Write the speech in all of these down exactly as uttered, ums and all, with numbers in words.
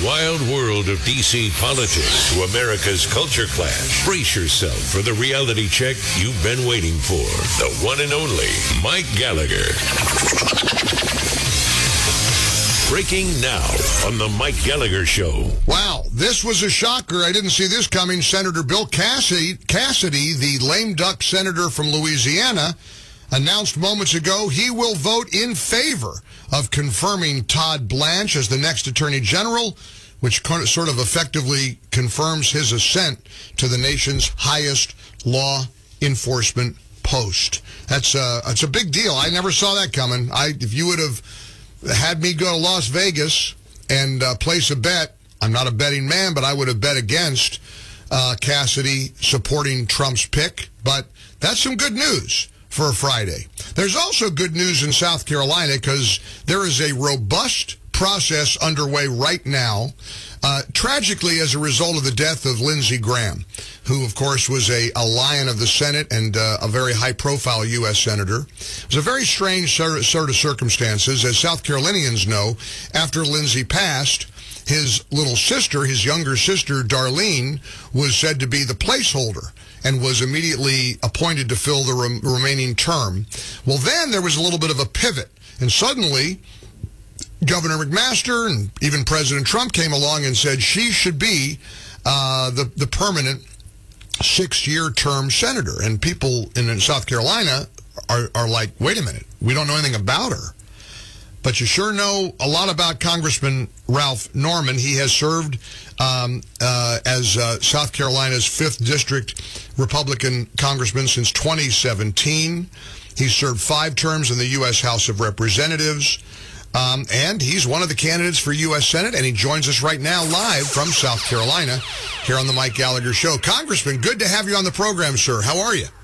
wild world of D C politics to America's culture clash. Brace yourself for the reality check you've been waiting for. The one and only Mike Gallagher. Breaking now on the Mike Gallagher Show. Wow, this was a shocker. I didn't see this coming. Senator Bill Cassidy, Cassidy, the lame duck senator from Louisiana, announced moments ago he will vote in favor of confirming Todd Blanche as the next Attorney General, which sort of effectively confirms his ascent to the nation's highest law enforcement post. That's a, that's a big deal. I never saw that coming. I, if you would have had me go to Las Vegas and uh, place a bet, I'm not a betting man, but I would have bet against uh, Cassidy supporting Trump's pick. But that's some good news for a Friday. There's also good news in South Carolina because there is a robust process underway right now, uh, tragically as a result of the death of Lindsey Graham, who, of course, was a, a lion of the Senate and uh, a very high-profile U S senator. It was a very strange sort of circumstances. As South Carolinians know, after Lindsey passed, his little sister, his younger sister, Darlene, was said to be the placeholder and was immediately appointed to fill the rem- remaining term. Well, then there was a little bit of a pivot, and suddenly Governor McMaster and even President Trump came along and said she should be uh, the, the permanent six-year term senator. And people in South Carolina are, are like, wait a minute, we don't know anything about her. But you sure know a lot about Congressman Ralph Norman. He has served um, uh, as uh, South Carolina's fifth District Republican congressman since twenty seventeen. He's served five terms in the U S House of Representatives. Um, and he's one of the candidates for U S Senate, and he joins us right now live from South Carolina here on the Mike Gallagher Show. Congressman, good to have you on the program, sir. How are you?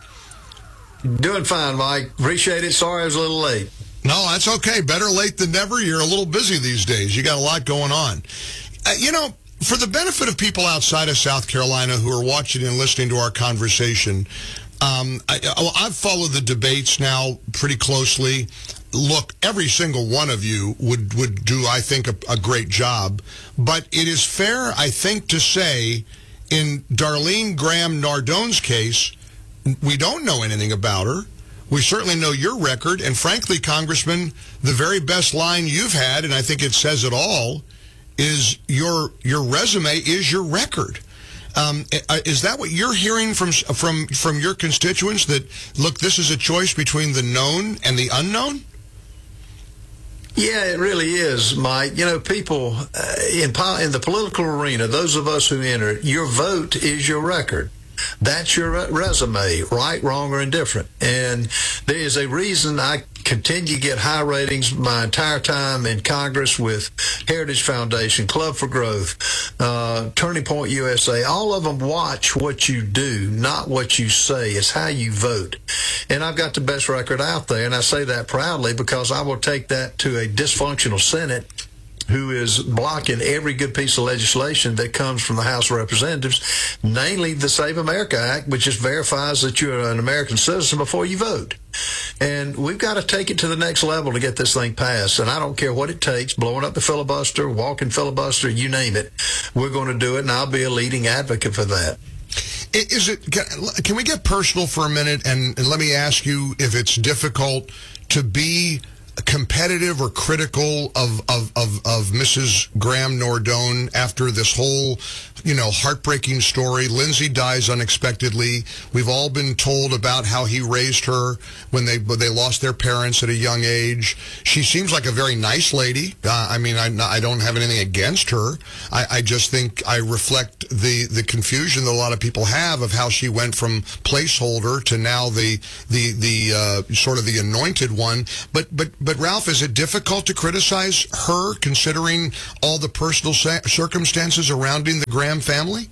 Doing fine, Mike. Appreciate it. Sorry I was a little late. No, that's okay. Better late than never. You're a little busy these days. You got a lot going on. Uh, you know, for the benefit of people outside of South Carolina who are watching and listening to our conversation, um, I, I've followed the debates now pretty closely. Look, every single one of you would, would do, I think, a, a great job. But it is fair, I think, to say, in Darlene Graham Nardone's case, we don't know anything about her. We certainly know your record. And frankly, Congressman, the very best line you've had, and I think it says it all, is your your resume is your record. Um, is that what you're hearing from from from your constituents, that, look, this is a choice between the known and the unknown? Yeah, it really is, Mike. You know, people uh, in, in the political arena, those of us who enter it, your vote is your record. That's your resume, right, wrong, or indifferent. And there is a reason I continue to get high ratings my entire time in Congress with Heritage Foundation, Club for Growth, uh, Turning Point U S A. All of them watch what you do, not what you say. It's how you vote. And I've got the best record out there, and I say that proudly because I will take that to a dysfunctional Senate who is blocking every good piece of legislation that comes from the House of Representatives, namely the Save America Act, which just verifies that you're an American citizen before you vote. And we've got to take it to the next level to get this thing passed. And I don't care what it takes, blowing up the filibuster, walking filibuster, you name it. We're going to do it, and I'll be a leading advocate for that. Is it? Can we get personal for a minute, and, and let me ask you if it's difficult to be competitive or critical of, of, of, of Missus Graham Nardone after this whole, you know, heartbreaking story. Lindsey dies unexpectedly. We've all been told about how he raised her when they when they lost their parents at a young age. She seems like a very nice lady. Uh, I mean, I, I don't have anything against her. I, I just think I reflect the, the confusion that a lot of people have of how she went from placeholder to now the the the uh, sort of the anointed one. But but but Ralph, is it difficult to criticize her considering all the personal circumstances surrounding the Graham family?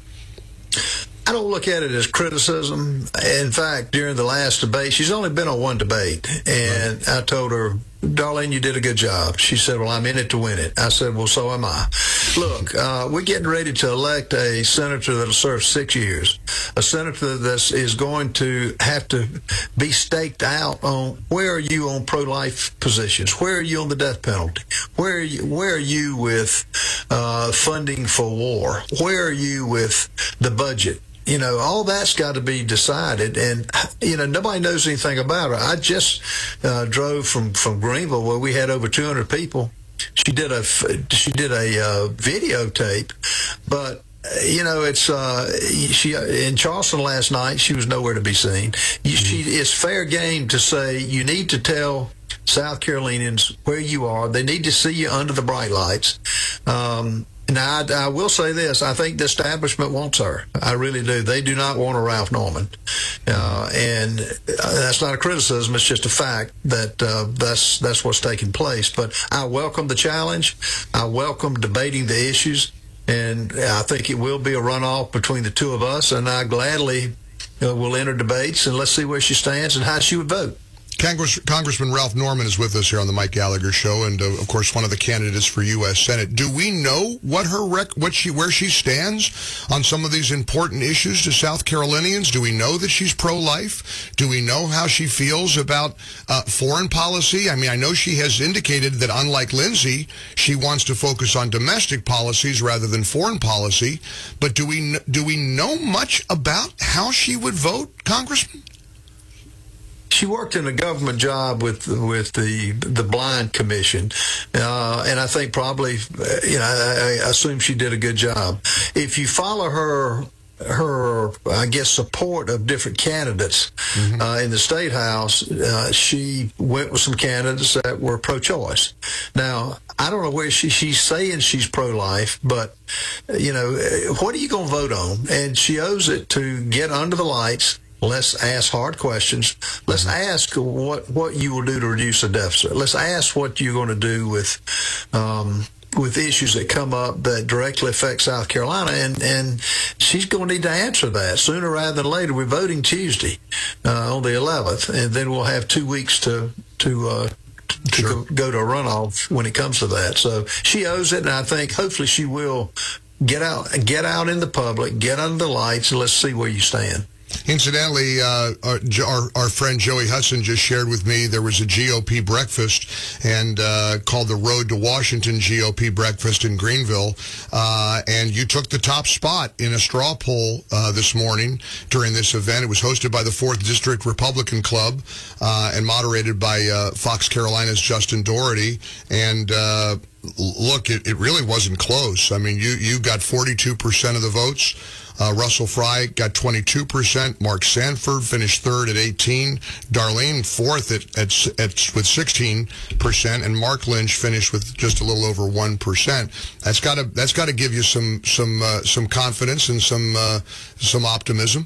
I don't look at it as criticism. In fact, during the last debate, she's only been on one debate, and right. I told her, Darlene, you did a good job. She said, well, I'm in it to win it. I said, well, so am I. Look, uh, we're getting ready to elect a senator that'll serve six years, a senator that is going to have to be staked out on where are you on pro-life positions, where are you on the death penalty, where are you, where are you with uh, funding for war? Where are you with the budget? You know, all that's got to be decided, and you know nobody knows anything about her. I just uh, drove from from Greenville, where we had over two hundred people. She did a she did a uh, videotape, but you know it's uh, she in Charleston last night. She was nowhere to be seen. She it's fair game to say you need to tell South Carolinians where you are. They need to see you under the bright lights. Um, Now, I, I will say this. I think the establishment wants her. I really do. They do not want a Ralph Norman. Uh, and that's not a criticism. It's just a fact that uh, that's that's what's taking place. But I welcome the challenge. I welcome debating the issues. And I think it will be a runoff between the two of us. And I gladly uh, will enter debates, and let's see where she stands and how she would vote. Congress, Congressman Ralph Norman is with us here on the Mike Gallagher Show, and uh, of course, one of the candidates for U S Senate. Do we know what her rec- what she where she stands on some of these important issues to South Carolinians? Do we know that she's pro-life? Do we know how she feels about uh, foreign policy? I mean, I know she has indicated that, unlike Lindsey, she wants to focus on domestic policies rather than foreign policy. But do we do we know much about how she would vote, Congressman? She worked in a government job with with the the Blind Commission, uh, and I think probably, you know, I, I assume she did a good job. If you follow her, her I guess support of different candidates mm-hmm. uh, in the State House, uh, she went with some candidates that were pro-choice. Now, I don't know where she she's saying she's pro-life, but you know, what are you going to vote on? And she owes it to get under the lights. Let's ask hard questions. Let's ask what, what you will do to reduce the deficit. Let's ask what you're going to do with um, with issues that come up that directly affect South Carolina. And, and she's going to need to answer that sooner rather than later. We're voting Tuesday uh, on the eleventh, and then we'll have two weeks to to uh, to sure. go, go to a runoff when it comes to that. So she owes it, and I think hopefully she will get out, get out in the public, get under the lights, and let's see where you stand. Incidentally, uh, our, our, our friend Joey Hudson just shared with me there was a G O P breakfast and uh, called the Road to Washington G O P breakfast in Greenville, uh, and you took the top spot in a straw poll uh, this morning during this event. It was hosted by the fourth District Republican Club uh, and moderated by uh, Fox Carolina's Justin Doherty, and uh, look, it, it really wasn't close. I mean, you, you got forty-two percent of the votes. Uh, Russell Fry got twenty-two percent. Mark Sanford finished third at eighteen. Darlene fourth at, at, at with sixteen percent, and Mark Lynch finished with just a little over one percent. That's got to that's got to give you some some uh, some confidence and some uh, some optimism.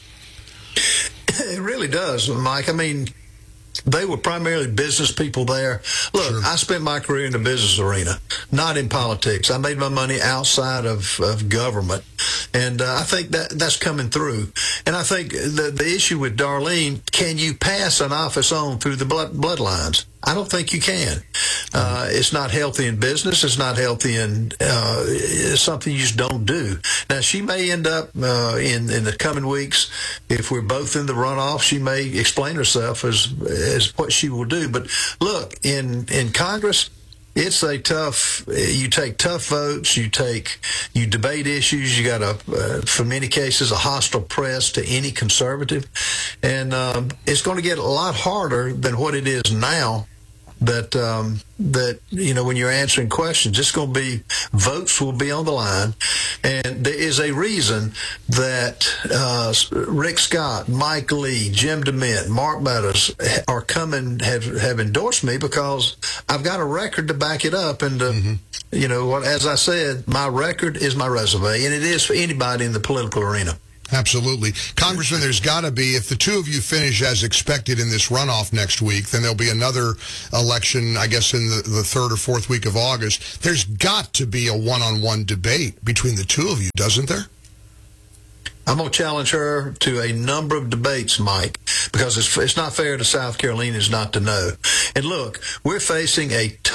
It really does, Mike. I mean, they were primarily business people there. Look, sure. I spent my career in the business arena, not in politics. I made my money outside of, of government, and uh, I think that that's coming through. And I think the the issue with Darlene, can you pass an office on through the blood bloodlines? I don't think you can. Uh, it's not healthy in business. It's not healthy in uh, it's something you just don't do. Now, she may end up uh, in in the coming weeks, if we're both in the runoff, she may explain herself as as what she will do. But look, in in Congress, it's a tough. You take tough votes. You take you debate issues. You got a, uh, for many cases, a hostile press to any conservative, and um, it's going to get a lot harder than what it is now. That um, that you know, when you're answering questions, it's going to be votes will be on the line, and there is a reason that uh, Rick Scott, Mike Lee, Jim DeMint, Mark Meadows are coming have have endorsed me because I've got a record to back it up, and uh, mm-hmm. you know what? As I said, my record is my resume, and it is for anybody in the political arena. Absolutely. Congressman, there's got to be, if the two of you finish as expected in this runoff next week, then there'll be another election, I guess, in the, the third or fourth week of August. There's got to be a one-on-one debate between the two of you, doesn't there? I'm going to challenge her to a number of debates, Mike, because it's, it's not fair to South Carolinians not to know. And look, we're facing a tough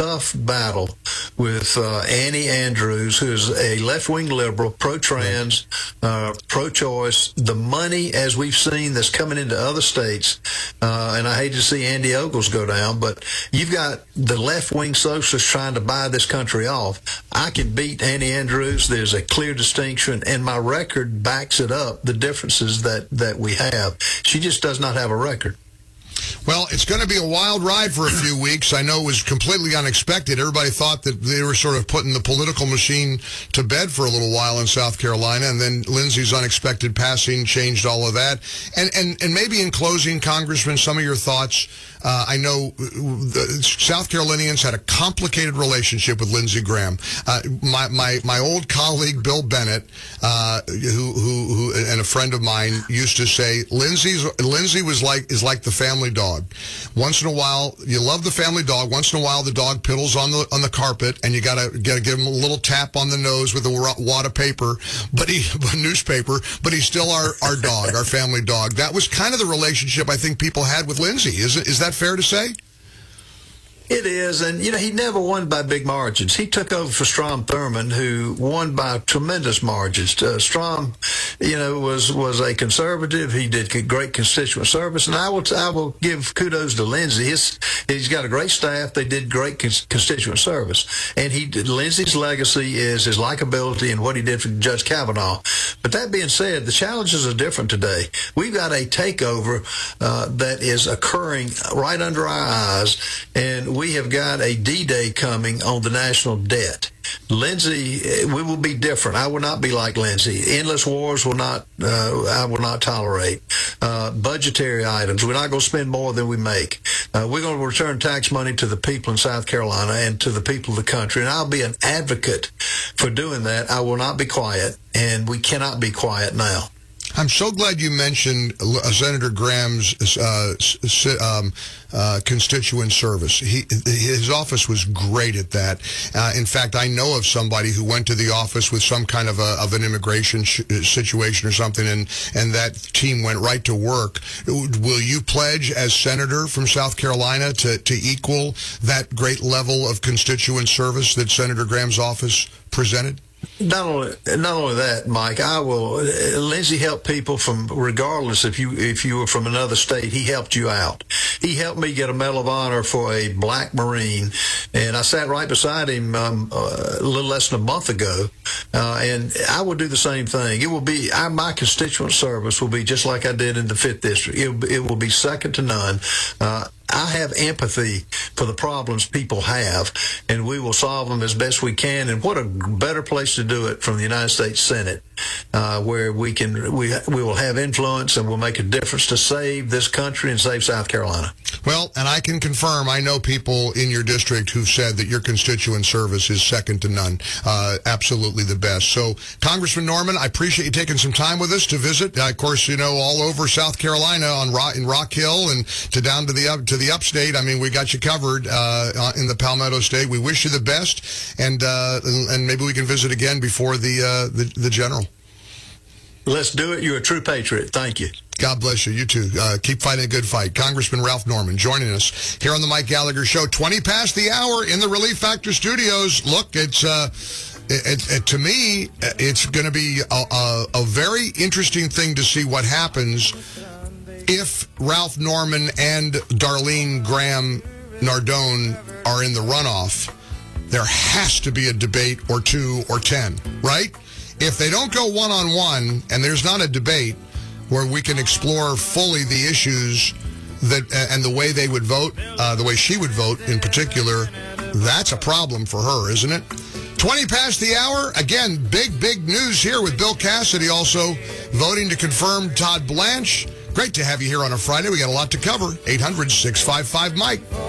tough battle with uh, Annie Andrews, who is a left-wing liberal, pro-trans, uh, pro-choice. The money, as we've seen, that's coming into other states, uh, and I hate to see Andy Ogles go down, but you've got the left-wing socialists trying to buy this country off. I can beat Annie Andrews. There's a clear distinction, and my record backs it up, the differences that, that we have. She just does not have a record. Well, it's going to be a wild ride for a few weeks. I know it was completely unexpected. Everybody thought that they were sort of putting the political machine to bed for a little while in South Carolina, and then Lindsey's unexpected passing changed all of that. And and, and maybe in closing, Congressman, some of your thoughts. Uh, I know the South Carolinians had a complicated relationship with Lindsey Graham. Uh, my, my my old colleague Bill Bennett, uh, who, who who and a friend of mine used to say, Lindsey's Lindsey was like is like the family dog. Once in a while, you love the family dog. Once in a while, the dog piddles on the on the carpet, and you gotta gotta give him a little tap on the nose with a wad of paper, but he newspaper. But he's still our our dog, our family dog. That was kind of the relationship I think people had with Lindsey. Is it is that fair to say? It is, and, you know, he never won by big margins. He took over for Strom Thurmond, who won by tremendous margins. Uh, Strom, you know, was was a conservative. He did great constituent service, and I will I will give kudos to Lindsey. His, he's got a great staff. They did great cons constituent service, and he did, Lindsey's legacy is his likability and what he did for Judge Kavanaugh. But that being said, the challenges are different today. We've got a takeover uh, that is occurring right under our eyes, and we We have got a D-Day coming on the national debt. Lindsey, we will be different. I will not be like Lindsey. Endless wars will not, uh, I will not tolerate. Uh, budgetary items, we're not going to spend more than we make. Uh, we're going to return tax money to the people in South Carolina and to the people of the country, and I'll be an advocate for doing that. I will not be quiet, and we cannot be quiet now. I'm so glad you mentioned uh, Senator Graham's uh, um, uh, constituent service. He, his office was great at that. Uh, in fact, I know of somebody who went to the office with some kind of a of an immigration sh situation or something, and and that team went right to work. Will you pledge as senator from South Carolina to to equal that great level of constituent service that Senator Graham's office presented? Not only, not only that, Mike, I will. Uh, Lindsey helped people from, regardless if you if you were from another state, he helped you out. He helped me get a Medal of Honor for a black Marine, and I sat right beside him um, uh, a little less than a month ago, uh, and I will do the same thing. It will be I, my constituent service will be just like I did in the fifth District. It, it will be second to none. Uh, I have empathy for the problems people have, and we will solve them as best we can. And what a better place to do it from the United States Senate, uh, where we can we we will have influence and we'll make a difference to save this country and save South Carolina. Well, and I can confirm, I know people in your district who've said that your constituent service is second to none, uh, absolutely the best. So, Congressman Norman, I appreciate you taking some time with us to visit. Uh, of course, you know, all over South Carolina, on Rock, in Rock Hill, and to down to the up to the upstate. I mean, we got you covered uh, in the Palmetto State. We wish you the best, and uh, and maybe we can visit again before the uh, the, the general. Let's do it. You're a true patriot. Thank you. God bless you. You too. Uh, keep fighting a good fight. Congressman Ralph Norman joining us here on the Mike Gallagher Show. twenty past the hour in the Relief Factor Studios. Look, it's uh, it, it, to me, it's going to be a, a, a very interesting thing to see what happens if Ralph Norman and Darlene Graham Nardone are in the runoff. There has to be a debate or two or ten, right? If they don't go one-on-one and there's not a debate where we can explore fully the issues that and the way they would vote, uh, the way she would vote in particular, that's a problem for her, isn't it? twenty past the hour. Again, big, big news here with Bill Cassidy also voting to confirm Todd Blanche. Great to have you here on a Friday. We got a lot to cover. eight hundred, six five five, Mike.